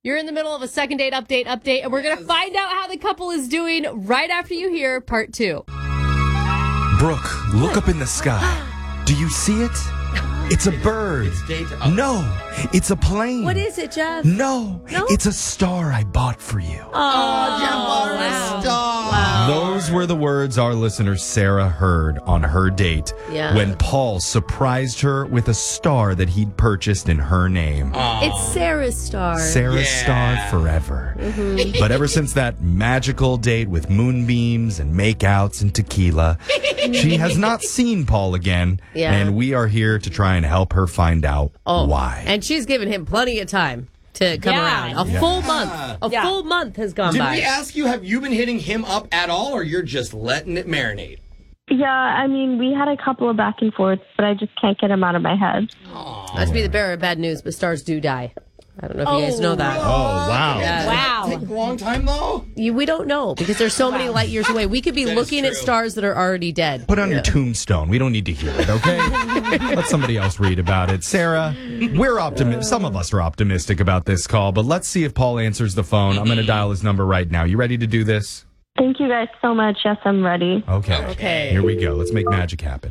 You're in the middle of a second date update, and we're going to find out how the couple is doing right after you hear part 2. Brooke, look up in the sky. Do you see it? It's a bird. No, it's a plane. What is it, Jeff? No, it's a star I bought for you. Oh, Jeff bought her a star. Wow. Those were the words our listener Sarah heard on her date when Paul surprised her with a star that he'd purchased in her name. It's Sarah's star. Sarah's star forever. Mm-hmm. But ever since that magical date with moonbeams and makeouts and tequila, she has not seen Paul again. Yeah. And we are here to try and help her find out why. And she's given him plenty of time to come around. A full month. A full month has gone by. Did we ask you, have you been hitting him up at all, or you're just letting it marinate? Yeah, I mean, we had a couple of back and forths, but I just can't get him out of my head. Must be the bearer of bad news, but stars do die. I don't know if you guys know that. Oh, wow. Yeah. Take a long time, though? We don't know, because there's so many light years away. We could be looking at stars that are already dead. Put on your tombstone. We don't need to hear it, okay? Let somebody else read about it. Sarah, we're optimistic. Some of us are optimistic about this call, but let's see if Paul answers the phone. I'm going to dial his number right now. You ready to do this? Thank you guys so much. Yes, I'm ready. Okay. Here we go. Let's make magic happen.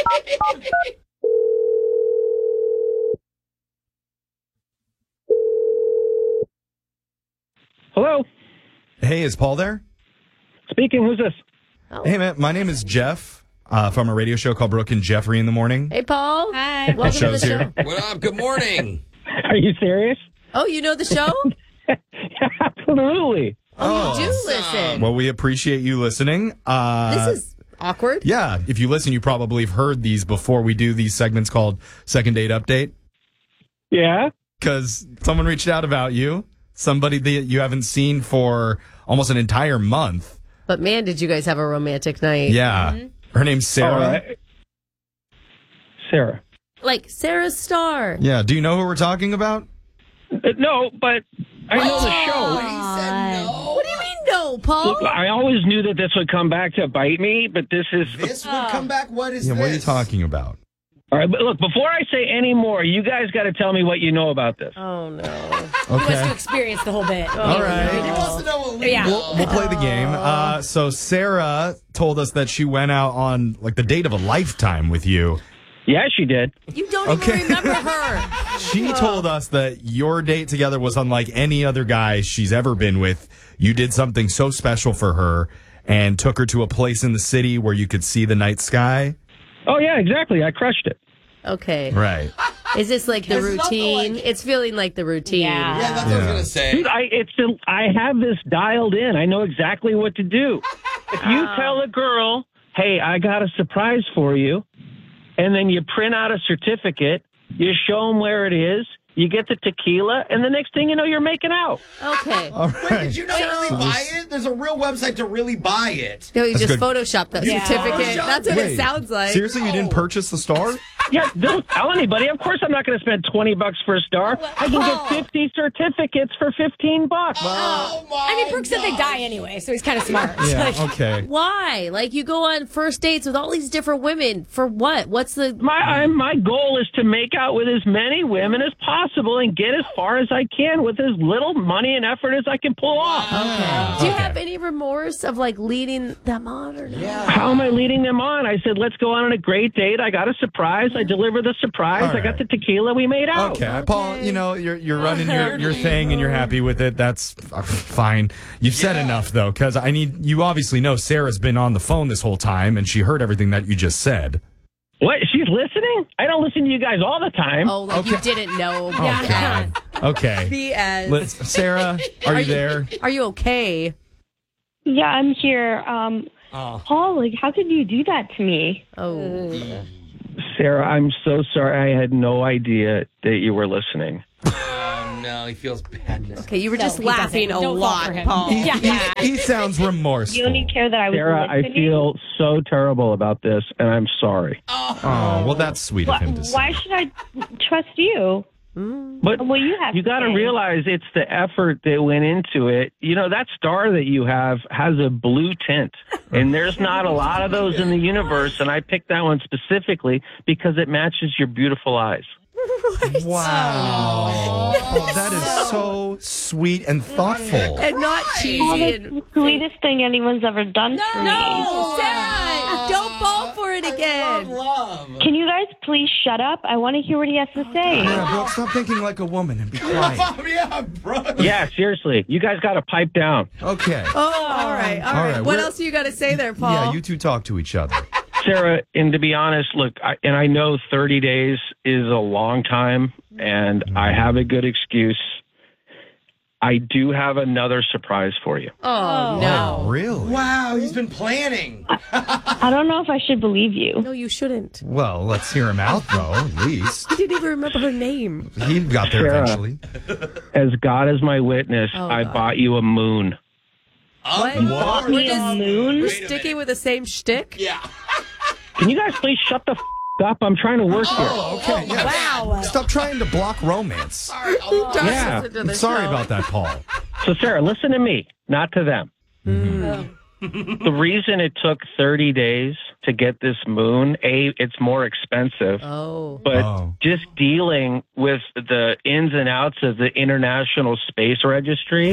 Hello. Hey, is Paul there? Speaking. Who's this? Hey, man. My name is Jeff from a radio show called Brooke and Jeffrey in the Morning. Hey, Paul. Hi. Welcome to the show. What up? Good morning. Are you serious? Oh, you know the show? Absolutely. Oh, you do listen. Well, we appreciate you listening. This is awkward. Yeah, if you listen, you probably have heard these before. We do these segments called Second Date Update. Yeah. Because someone reached out about you. Somebody that you haven't seen for almost an entire month. But man, did you guys have a romantic night. Yeah. Mm-hmm. Her name's Sarah. All right. Sarah. Like Sarah's star. Yeah. Do you know who we're talking about? No, but I know the show. He said no. What do you mean no, Paul? Look, I always knew that this would come back to bite me, but this is... This would come back. What is Yeah, this? what are you talking about? All right, but look, before I say any more, you guys got to tell me what you know about this. Oh, no. He wants to experience the whole bit. All right. He wants to know what we Yeah. know. We'll play the game. So Sarah told us that she went out on like the date of a lifetime with you. Yeah, she did. You don't even remember her. She told us that your date together was unlike any other guy she's ever been with. You did something so special for her and took her to a place in the city where you could see the night sky. Oh, yeah, exactly. I crushed it. Okay. Right. Is this like the routine? It's feeling like the routine. Yeah. Yeah, that's what I was going to say. Dude, I have this dialed in. I know exactly what to do. If you tell a girl, hey, I got a surprise for you, and then you print out a certificate, you show them where it is, you get the tequila, and the next thing you know, you're making out. Okay. All Wait, right. did you not really buy it? There's a real website to really buy it. No, you That's just good. photoshopped that Yeah. certificate. That's what Wait, it sounds like. Seriously, you didn't purchase the star? Yeah, don't tell anybody. Of course, I'm not going to spend $20 for a star. I can get 50 certificates for $15. Oh, my I mean, Brooke said they die anyway, so he's kind of smart. Yeah, Like, okay. Why? Like you go on first dates with all these different women for what? What's the? My goal is to make out with as many women as possible and get as far as I can with as little money and effort as I can pull off. Do you have any remorse of like leading them on or no? How am I leading them on? I said, let's go on a great date. I got a surprise. I delivered the surprise. All I got right. the tequila. We made out. Okay, Paul, you know, you're running your thing and you're happy with it. That's fine. You've said enough, though, because you obviously know Sarah's been on the phone this whole time and she heard everything that you just said. What? She's listening? I don't listen to you guys all the time. Oh, like you didn't know. Oh, God. Okay. The end. Sarah, are you there? Are you okay? Yeah, I'm here. Paul, like, how could you do that to me? Oh. Sarah, I'm so sorry. I had no idea that you were listening. Oh, no, he feels bad. Okay, you were No, just he laughing doesn't. a Don't fall lot, for him. Paul. Yeah. He sounds remorseful. You only care that I was Sarah, I listening? feel so terrible about this, and I'm sorry. Oh, well, that's sweet of him to say. Why should I trust you? But Well, you have you got to to say. realize it's the effort that went into it. You know, that star that you have has a blue tint, and there's not a lot of those in the universe, and I picked that one specifically because it matches your beautiful eyes. Wow. Oh, that is so sweet and thoughtful. And not Oh, cheesy. that's the sweetest thing anyone's ever done for me. No, Sarah, don't fall for it again. Love. Can you guys please shut up? I want to hear what he has to say. Yeah, Brooke, stop thinking like a woman and be quiet. Yeah, bro. Yeah, seriously. You guys got to pipe down. Okay. Oh, all right. All right, What we're- else you got to say there, Paul? Yeah, you two talk to each other. Sarah, and to be honest, look, I know 30 days is a long time, and I have a good excuse. I do have another surprise for you. Oh, no. Oh, really? Wow, he's been planning. I don't know if I should believe you. No, you shouldn't. Well, let's hear him out, though, at least. I didn't even remember her name. He got there Sarah. eventually. As God is my witness, Oh, I God. bought you a moon. What? Me a moon? We're sticking with the same shtick? Yeah. Can you guys please shut the up? I'm trying to work here. Oh, okay. Yeah. Wow. Stop trying to block romance. Sorry. Oh, Yeah. I'm sorry about that, Paul. So, Sarah, listen to me, not to them. The reason it took 30 days to get this moon, it's more expensive. Oh. But Oh. just dealing with the ins and outs of the International Space Registry,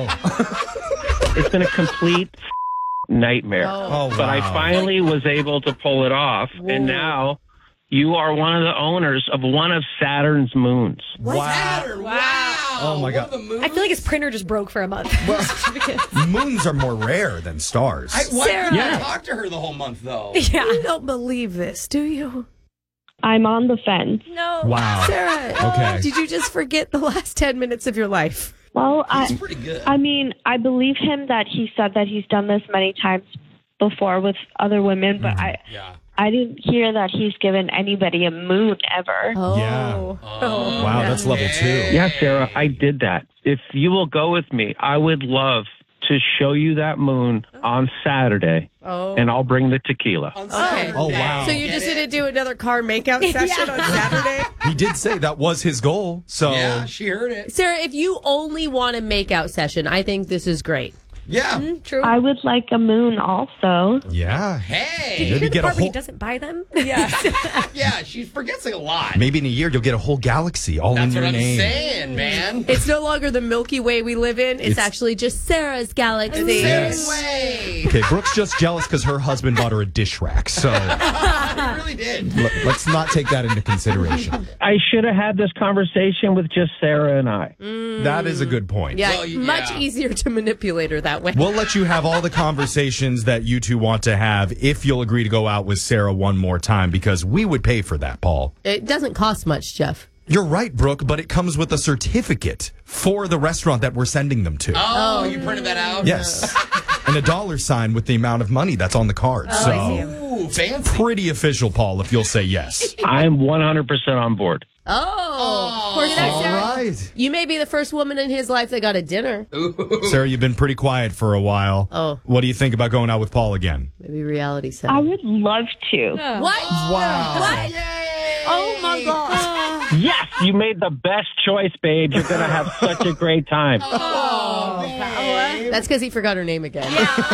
it's been a complete nightmare. Oh, wow. But I finally was able to pull it off, and now you are one of the owners of one of Saturn's moons. Saturn. Wow. Oh, my One God. of the moons? I feel like his printer just broke for a month. Moons are more rare than stars. Why Sarah. couldn't I talk to her the whole month, though? Yeah. You don't believe this, do you? I'm on the fence. No. Wow. Sarah, Okay. did you just forget the last 10 minutes of your life? Well, That's pretty good. I mean, I believe him that he said that he's done this many times before with other women, but Yeah. I didn't hear that he's given anybody a moon ever. Oh. Yeah. Oh. Wow, that's level 2. Yeah, Sarah, I did that. If you will go with me, I would love to show you that moon on Saturday, and I'll bring the tequila. Okay. Oh, wow. So you just didn't do another car makeout session on Saturday? He did say that was his goal. So Yeah, she heard it. Sarah, if you only want a makeout session, I think this is great. Yeah. True. I would like a moon also. yeah. Hey. Maybe get a Part where he whole. doesn't buy them? Yeah. Yeah, she forgets a lot. Maybe in a year you'll get a whole galaxy all That's in your what I'm name. saying, man. It's no longer the Milky Way we live in. It's actually just Sarah's galaxy. Yes. Way. Okay, Brooke's just jealous because her husband bought her a dish rack. So He really did. let's not take that into consideration. I should have had this conversation with just Sarah and I. That is a good point. Yeah, Well, much yeah. easier to manipulate her that way. We'll let you have all the conversations that you two want to have if you'll agree to go out with Sarah one more time because we would pay for that, Paul. It doesn't cost much, Jeff. You're right, Brooke, but it comes with a certificate for the restaurant that we're sending them to. Oh, you printed that out? Yes. And a $sign with the amount of money that's on the card. So Ooh, fancy. pretty official, Paul, if you'll say yes. I'm 100% on board. Oh, poor All Sarah. right. You may be the first woman in his life that got a dinner. Sarah, you've been pretty quiet for a while. Oh. What do you think about going out with Paul again? Maybe reality set. I would love to. What? Wow. What? Oh my God. Yes, you made the best choice, babe. You're going to have such a great time. That's because he forgot her name again.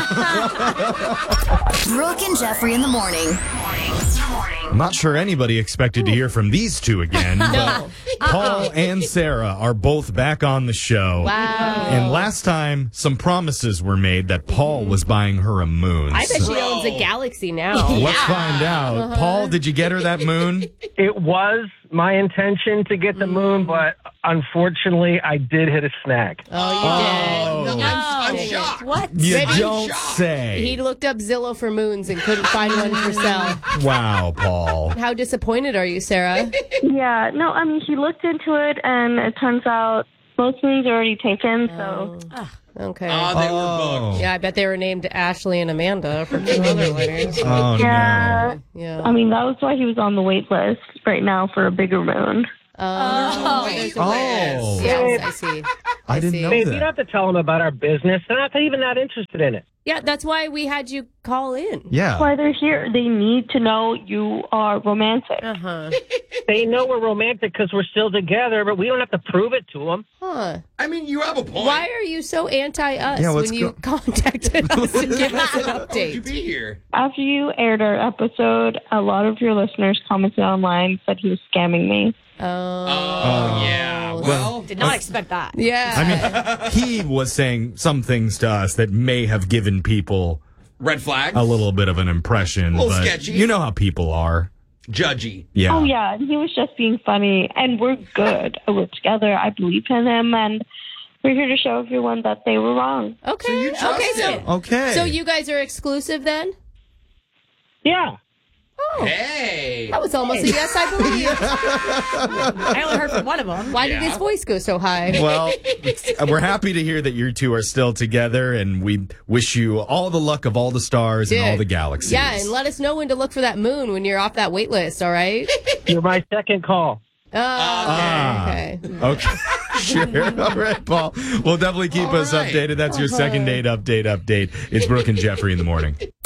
Brooke and Jeffrey in the morning. I'm not sure anybody expected to hear from these two again, but Paul and Sarah are both back on the show. Wow. And last time, some promises were made that Paul was buying her a moon. I bet So she owns a galaxy now. let's find out. Paul, did you get her that moon? It was my intention to get the moon, but unfortunately, I did hit a snag. Oh, you did. No, I'm shocked. What? You Maybe don't shocked. say. he looked up Zillow for moons and couldn't find one for sale. Wow, Paul. How disappointed are you, Sarah? Yeah, no, I mean, he looked into it, and it turns out most moons are already taken, so. Okay. Oh, they were booked. Yeah, I bet they were named Ashley and Amanda for 2 other ladies. Oh, Yeah. Yeah. I mean, that was why he was on the wait list right now for a bigger moon. There's a way. Oh. Yes, I see. I didn't see. know Babe, that. you don't have to tell them about our business. They're not even that interested in it. Yeah, that's why we had you call in. Yeah. That's why they're here. They need to know you are romantic. They know we're romantic because we're still together, but we don't have to prove it to them. Huh. I mean, you have a point. Why are you so anti-us Yeah, what's when you contacted us to give us an would you update? be here? After you aired our episode, a lot of your listeners commented online, said he was scamming me. Oh, yeah. Well, Did not expect that. Yeah. I mean, he was saying some things to us that may have given people red flag. a little bit of an impression. Little but sketchy. You know how people are. Judgy. Yeah. Oh, yeah, and he was just being funny, and we're good. We're together. I believe in him, and we're here to show everyone that they were wrong. Okay. So you trust okay. him. Okay. So you guys are exclusive then? Yeah. Oh, Hey. that was almost a yes, I believe. I only heard from one of them. Why did his voice go so high? Well, we're happy to hear that you two are still together, and we wish you all the luck of all the stars and all the galaxies. Yeah, and let us know when to look for that moon when you're off that wait list, all right? You're my second call. Okay. Okay. Sure. All right, Paul. Well, definitely keep us right. updated. That's your second date update. It's Brooke and Jeffrey in the morning.